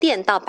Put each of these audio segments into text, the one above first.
垫到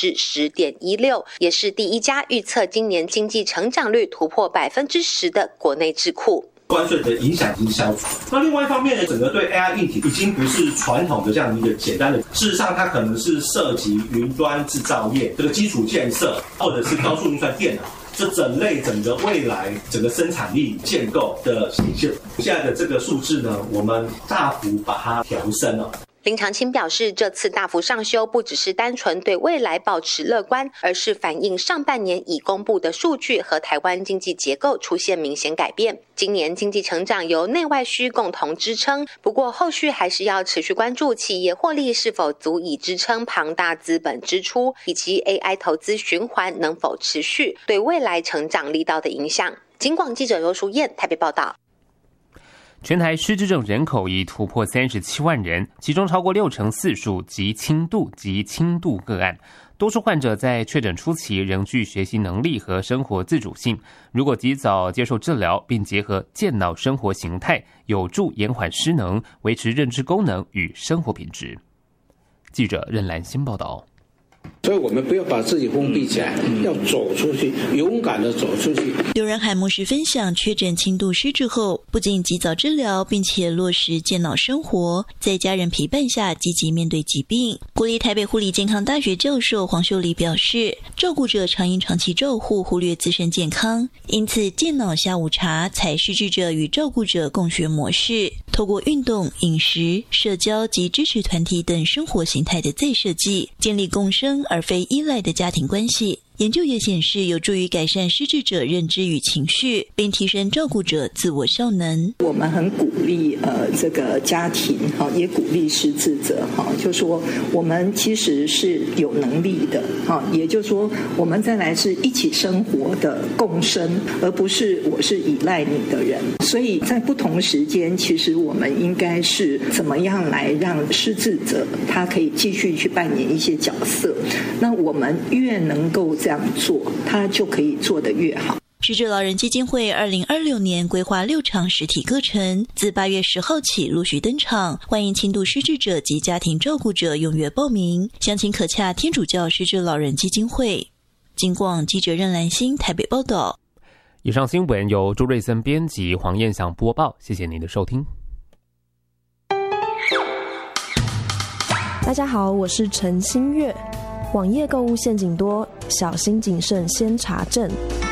10.16%， 也是第一家预测今年经济成长率突破 10% 的国内智库。 关税的影响已经消除。那另外一方面呢，整个对 AI 硬体已经不是传统的这样的一个简单的，事实上它可能是涉及云端制造业这个基础建设，或者是高速运算电脑，这整个未来整个生产力建构的显现。现在的这个数字呢，我们大幅把它调升了。 林长青表示，这次大幅上修不只是单纯对未来保持乐观，而是反映上半年已公布的数据和台湾经济结构出现明显改变。今年经济成长由内外需共同支撑，不过后续还是要持续关注企业获利是否足以支撑庞大资本支出，以及 AI 投资循环能否持续对未来成长力道的影响。警广记者罗淑燕台北报道。 全台失智症人口已突破37万人，其中超过64%属极轻度个案。多数患者在确诊初期仍具学习能力和生活自主性，如果及早接受治疗，并结合健脑生活形态，有助延缓失能，维持认知功能与生活品质。记者任兰心报道。 所以我们不要把自己封闭起来，要走出去，勇敢的走出去。 刘仁海牧师分享，确诊轻度失智后，不仅及早治疗，并且落实健脑生活，在家人陪伴下积极面对疾病。国立台北护理健康大学教授黄秀丽表示，照顾者常因长期照护忽略自身健康，因此健脑下午茶采失智者与照顾者共学模式，透过运动、饮食、社交及支持团体等生活形态的再设计，建立共生而非依赖的家庭关系。研究也显示，有助于改善失智者认知与情绪，并提升照顾者自我效能。 我们很鼓励这个家庭也鼓励失智者就说我们其实是有能力的也就是说我们再来是一起生活的共生，而不是我是依赖你的人。所以在不同时间，其实我们应该是怎么样来让失智者他可以继续去扮演一些角色，那我们越能够这样做，他就可以做得越好。 失智老人基金会2026年规划6场实体课程，自8月10号起陆续登场，欢迎轻度失智者及家庭照顾者踊跃报名，详情可洽天主教失智老人基金会。警广记者任兰心台北报道。 以上新闻由朱瑞森编辑，黄燕祥播报，谢谢您的收听。 大家好，我是陈新月。网页购物陷阱多，小心谨慎先查证。